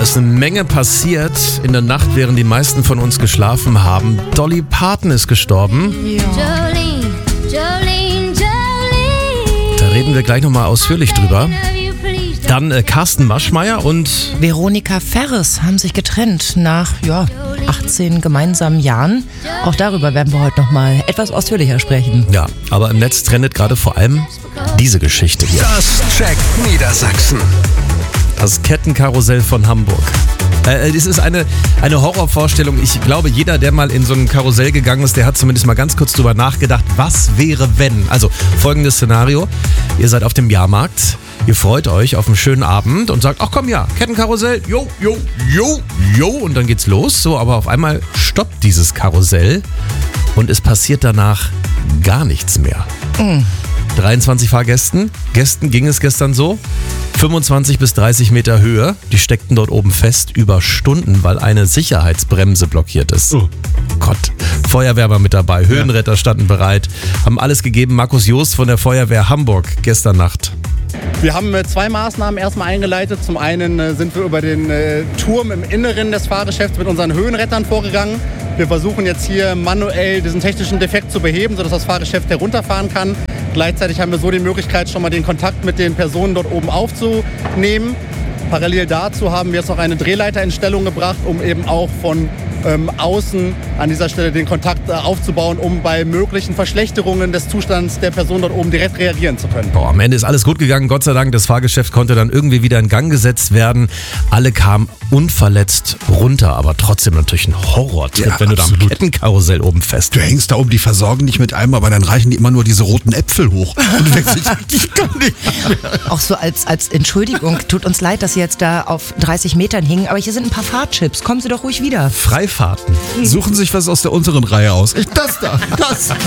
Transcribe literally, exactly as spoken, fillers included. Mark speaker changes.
Speaker 1: ist eine Menge passiert in der Nacht, während die meisten von uns geschlafen haben. Dolly Parton ist gestorben.
Speaker 2: Ja.
Speaker 3: Jolene, Jolene, Jolene.
Speaker 1: Da reden wir gleich nochmal ausführlich drüber. Dann äh, Carsten Maschmeyer und
Speaker 2: Veronika Ferres haben sich getrennt nach ja, achtzehn gemeinsamen Jahren. Auch darüber werden wir heute nochmal etwas ausführlicher sprechen.
Speaker 1: ja, aber im Netz trendet gerade vor allem diese Geschichte hier.
Speaker 4: Das checkt Niedersachsen.
Speaker 1: Das Kettenkarussell von Hamburg. Äh, das ist eine, eine Horrorvorstellung. Ich glaube, jeder, der mal in so ein Karussell gegangen ist, der hat zumindest mal ganz kurz drüber nachgedacht, was wäre, wenn. Also folgendes Szenario. Ihr seid auf dem Jahrmarkt, ihr freut euch auf einen schönen Abend und sagt, ach komm ja, Kettenkarussell, jo, jo, jo, jo. Und dann geht's los. So, aber auf einmal stoppt dieses Karussell und es passiert danach gar nichts mehr.
Speaker 2: Mhm.
Speaker 1: dreiundzwanzig Fahrgästen. Gästen ging es gestern so. fünfundzwanzig bis dreißig Meter Höhe. Die steckten dort oben fest über Stunden, weil eine Sicherheitsbremse blockiert ist.
Speaker 4: Oh.
Speaker 1: Gott. Feuerwehr war mit dabei. Höhenretter standen bereit. Haben alles gegeben. Markus Joost von der Feuerwehr Hamburg gestern Nacht.
Speaker 5: Wir haben äh, zwei Maßnahmen erstmal eingeleitet. Zum einen äh, sind wir über den äh, Turm im Inneren des Fahrgeschäfts mit unseren Höhenrettern vorgegangen. Wir versuchen jetzt hier manuell diesen technischen Defekt zu beheben, sodass das Fahrgeschäft herunterfahren kann. Gleichzeitig haben wir so die Möglichkeit, schon mal den Kontakt mit den Personen dort oben aufzunehmen. Parallel dazu haben wir jetzt noch eine Drehleiter in Stellung gebracht, um eben auch von ähm, außen an dieser Stelle den Kontakt äh, aufzubauen, um bei möglichen Verschlechterungen des Zustands der Person dort oben direkt reagieren zu können.
Speaker 1: Boah, am Ende ist alles gut gegangen. Gott sei Dank, das Fahrgeschäft konnte dann irgendwie wieder in Gang gesetzt werden. Alle kamen unverletzt runter, aber trotzdem natürlich ein Horrortrip,
Speaker 4: Ja,
Speaker 1: wenn du da am
Speaker 4: absolut.
Speaker 1: Kettenkarussell oben fest
Speaker 4: Du hängst da oben, die versorgen dich mit einem, aber dann reichen die immer nur diese roten Äpfel hoch. Und du denkst, ich, ich kann nicht.
Speaker 2: Auch so als, als Entschuldigung, tut uns leid, dass Sie jetzt da auf dreißig Metern hingen, aber hier sind ein paar Fahrchips. Kommen Sie doch ruhig wieder.
Speaker 1: Freifahrten.
Speaker 4: Suchen sich was aus der unteren Reihe aus. Das da, das.